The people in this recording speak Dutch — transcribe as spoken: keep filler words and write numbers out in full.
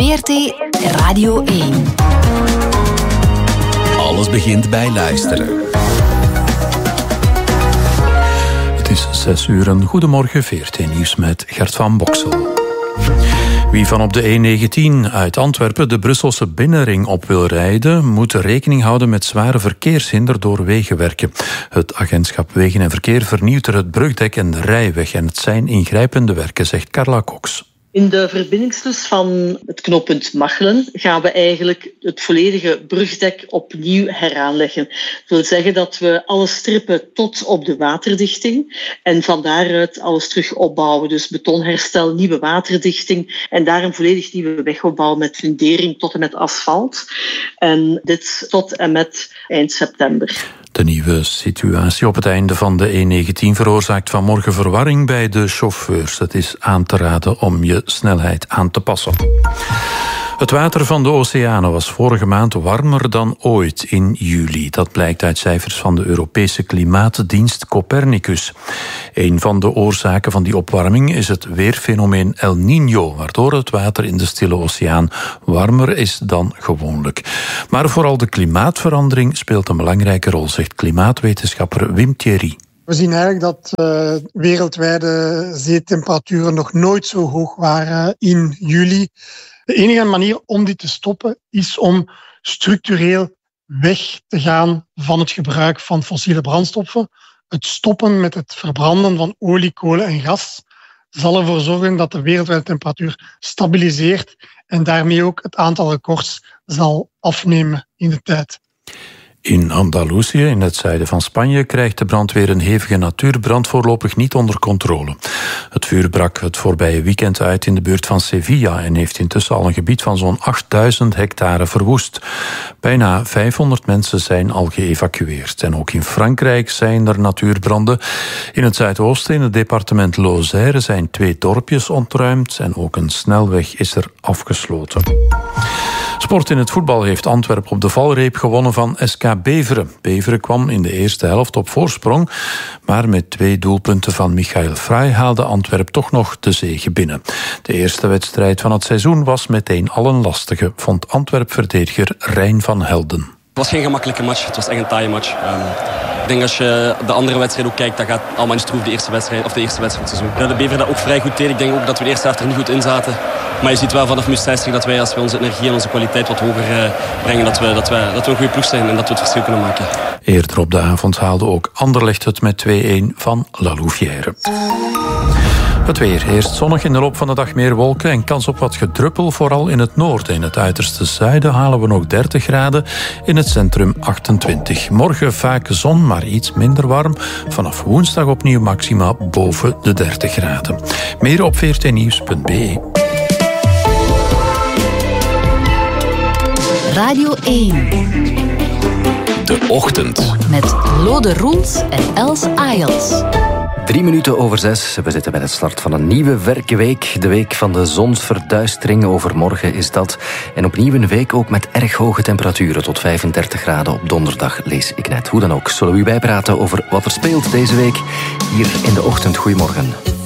V R T Radio één. Alles begint bij luisteren. Het is zes uur. Goedemorgen, V R T Nieuws met Gert van Boksel. Wie van op de E negentien uit Antwerpen de Brusselse binnenring op wil rijden, moet rekening houden met zware verkeershinder door wegenwerken. Het agentschap Wegen en Verkeer vernieuwt er het brugdek en de rijweg en het zijn ingrijpende werken, zegt Carla Cox. In de verbindingslus van het knooppunt Machelen gaan we eigenlijk het volledige brugdek opnieuw heraanleggen. Dat wil zeggen dat we alles strippen tot op de waterdichting en van daaruit alles terug opbouwen. Dus betonherstel, nieuwe waterdichting en daar een volledig nieuwe wegopbouw met fundering tot en met asfalt. En dit tot en met eind september. De nieuwe situatie op het einde van de E negentien veroorzaakt vanmorgen verwarring bij de chauffeurs. Het is aan te raden om je snelheid aan te passen. Het water van de oceanen was vorige maand warmer dan ooit in juli. Dat blijkt uit cijfers van de Europese klimaatdienst Copernicus. Een van de oorzaken van die opwarming is het weerfenomeen El Niño, waardoor het water in de Stille Oceaan warmer is dan gewoonlijk. Maar vooral de klimaatverandering speelt een belangrijke rol, zegt klimaatwetenschapper Wim Thierry. We zien eigenlijk dat uh, wereldwijde zeetemperaturen nog nooit zo hoog waren in juli. De enige manier om dit te stoppen is om structureel weg te gaan van het gebruik van fossiele brandstoffen. Het stoppen met het verbranden van olie, kolen en gas zal ervoor zorgen dat de wereldwijde temperatuur stabiliseert en daarmee ook het aantal records zal afnemen in de tijd. In Andalusië, in het zuiden van Spanje, krijgt de brandweer een hevige natuurbrand voorlopig niet onder controle. Het vuur brak het voorbije weekend uit in de buurt van Sevilla en heeft intussen al een gebied van zo'n achtduizend hectare verwoest. Bijna vijfhonderd mensen zijn al geëvacueerd. En ook in Frankrijk zijn er natuurbranden. In het zuidoosten, in het departement Lozère, zijn twee dorpjes ontruimd en ook een snelweg is er afgesloten. Sport in het voetbal heeft Antwerpen op de valreep gewonnen van S K Beveren. Beveren kwam in de eerste helft op voorsprong, maar met twee doelpunten van Michael Frey haalde Antwerpen toch nog de zege binnen. De eerste wedstrijd van het seizoen was meteen al een lastige, vond Antwerp-verdediger Rijn van Helden. Het was geen gemakkelijke match, het was echt een taaie match. Um, ik denk als je de andere wedstrijd ook kijkt, dat gaat allemaal in stroef de eerste wedstrijd, of de eerste wedstrijd van het seizoen. De Bever dat ook vrij goed deed. Ik denk ook dat we de eerste helft er niet goed in zaten. Maar je ziet wel vanaf minuut zestig dat wij, als we onze energie en onze kwaliteit wat hoger uh, brengen, dat we, dat, we, dat we een goede ploeg zijn en dat we het verschil kunnen maken. Eerder op de avond haalde ook Anderlecht het met twee-een van La Louvière. Het weer. Eerst zonnig, in de loop van de dag meer wolken en kans op wat gedruppel, vooral in het noorden. In het uiterste zuiden halen we nog dertig graden, in het centrum achtentwintig. Morgen vaak zon, maar iets minder warm. Vanaf woensdag opnieuw maxima boven de dertig graden. Meer op v r t nieuws punt b e. Radio één. De Ochtend. Met Lode Roels en Els Ayels. Drie minuten over zes. We zitten bij de start van een nieuwe werkweek. De week van de zonsverduistering. Overmorgen is dat. En opnieuw een week ook met erg hoge temperaturen. Tot vijfendertig graden op donderdag, lees ik net. Hoe dan ook, zullen we u bijpraten over wat er speelt deze week. Hier in de ochtend. Goedemorgen.